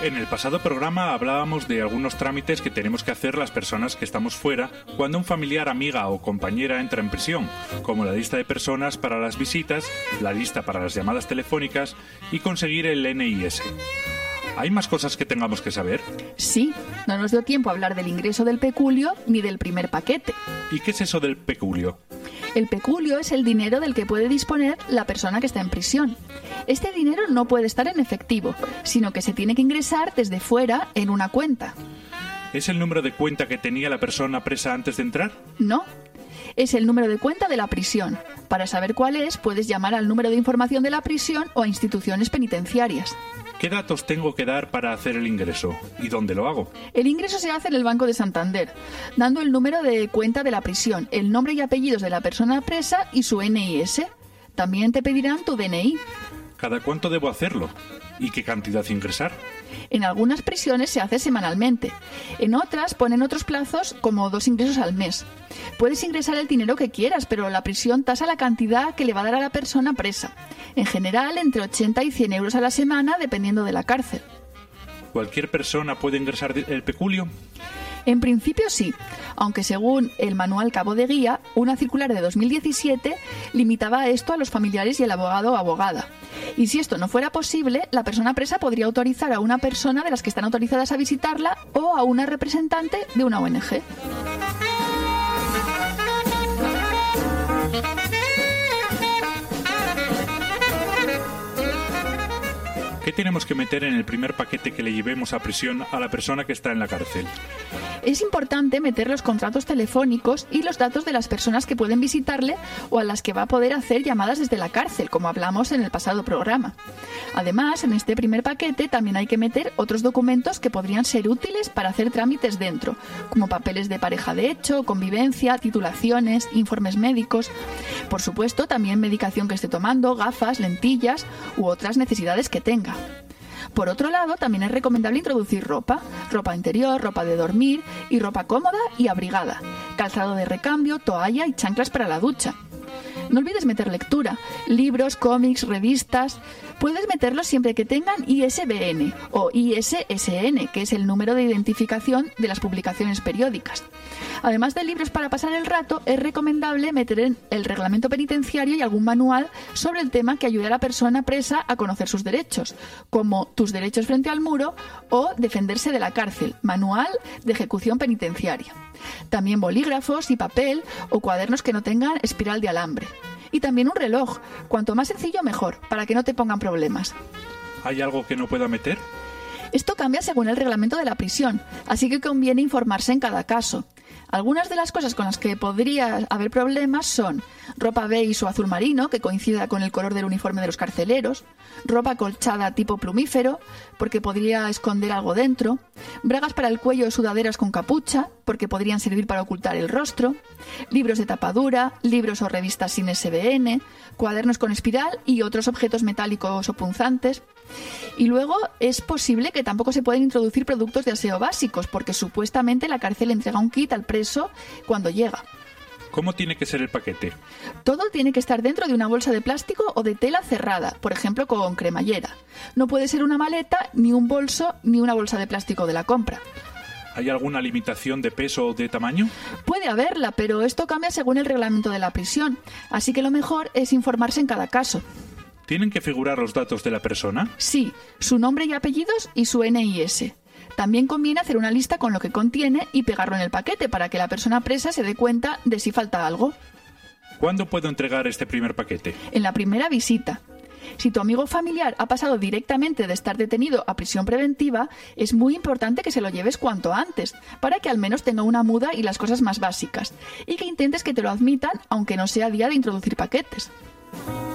En el pasado programa hablábamos de algunos trámites que tenemos que hacer las personas que estamos fuera cuando un familiar, amiga o compañera entra en prisión, como la lista de personas para las visitas, la lista para las llamadas telefónicas y conseguir el NIS. ¿Hay más cosas que tengamos que saber? Sí, no nos dio tiempo a hablar del ingreso del peculio ni del primer paquete. ¿Y qué es eso del peculio? El peculio es el dinero del que puede disponer la persona que está en prisión. Este dinero no puede estar en efectivo, sino que se tiene que ingresar desde fuera en una cuenta. ¿Es el número de cuenta que tenía la persona presa antes de entrar? No, es el número de cuenta de la prisión. Para saber cuál es, puedes llamar al número de información de la prisión o a instituciones penitenciarias. ¿Qué datos tengo que dar para hacer el ingreso? ¿Y dónde lo hago? El ingreso se hace en el Banco de Santander, dando el número de cuenta de la prisión, el nombre y apellidos de la persona presa y su NIS. También te pedirán tu DNI. ¿Cada cuánto debo hacerlo? ¿Y qué cantidad ingresar? En algunas prisiones se hace semanalmente. En otras ponen otros plazos como 2 ingresos al mes. Puedes ingresar el dinero que quieras, pero la prisión tasa la cantidad que le va a dar a la persona presa. En general, entre 80 y 100 euros a la semana, dependiendo de la cárcel. ¿Cualquier persona puede ingresar el peculio? En principio sí, aunque según el manual Cabo de Guía, una circular de 2017 limitaba esto a los familiares y el abogado o abogada. Y si esto no fuera posible, la persona presa podría autorizar a una persona de las que están autorizadas a visitarla o a una representante de una ONG. ¿Qué tenemos que meter en el primer paquete que le llevemos a prisión a la persona que está en la cárcel? Es importante meter los contratos telefónicos y los datos de las personas que pueden visitarle o a las que va a poder hacer llamadas desde la cárcel, como hablamos en el pasado programa. Además, en este primer paquete también hay que meter otros documentos que podrían ser útiles para hacer trámites dentro, como papeles de pareja de hecho, convivencia, titulaciones, informes médicos. Por supuesto, también medicación que esté tomando, gafas, lentillas u otras necesidades que tenga. Por otro lado, también es recomendable introducir ropa interior, ropa de dormir y ropa cómoda y abrigada, calzado de recambio, toalla y chanclas para la ducha. No olvides meter lectura, libros, cómics, revistas. Puedes meterlos siempre que tengan ISBN o ISSN, que es el número de identificación de las publicaciones periódicas. Además de libros para pasar el rato, es recomendable meter en el reglamento penitenciario y algún manual sobre el tema que ayude a la persona presa a conocer sus derechos, como Tus derechos frente al muro o Defenderse de la cárcel, manual de ejecución penitenciaria. También bolígrafos y papel o cuadernos que no tengan espiral de alambre. Y también un reloj, cuanto más sencillo mejor, para que no te pongan problemas. ¿Hay algo que no pueda meter? Esto cambia según el reglamento de la prisión, así que conviene informarse en cada caso. Algunas de las cosas con las que podría haber problemas son ropa beige o azul marino, que coincida con el color del uniforme de los carceleros, ropa colchada tipo plumífero, porque podría esconder algo dentro, bragas para el cuello o sudaderas con capucha, porque podrían servir para ocultar el rostro, libros de tapadura, libros o revistas sin SBN, cuadernos con espiral y otros objetos metálicos o punzantes. Y luego es posible que tampoco se puedan introducir productos de aseo básicos, porque supuestamente la cárcel entrega un kit al preso cuando llega. ¿Cómo tiene que ser el paquete? Todo tiene que estar dentro de una bolsa de plástico o de tela cerrada, por ejemplo con cremallera. No puede ser una maleta, ni un bolso, ni una bolsa de plástico de la compra. ¿Hay alguna limitación de peso o de tamaño? Puede haberla, pero esto cambia según el reglamento de la prisión, así que lo mejor es informarse en cada caso. ¿Tienen que figurar los datos de la persona? Sí, su nombre y apellidos y su NIS. También conviene hacer una lista con lo que contiene y pegarlo en el paquete para que la persona presa se dé cuenta de si falta algo. ¿Cuándo puedo entregar este primer paquete? En la primera visita. Si tu amigo familiar ha pasado directamente de estar detenido a prisión preventiva, es muy importante que se lo lleves cuanto antes, para que al menos tenga una muda y las cosas más básicas, y que intentes que te lo admitan, aunque no sea día de introducir paquetes.